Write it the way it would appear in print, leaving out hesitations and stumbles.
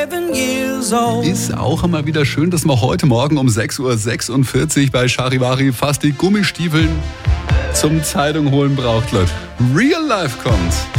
Ist auch immer wieder schön, dass man heute Morgen um 6.46 Uhr bei Charivari fast die Gummistiefeln zum Zeitung holen braucht, Leute. Real Life kommt.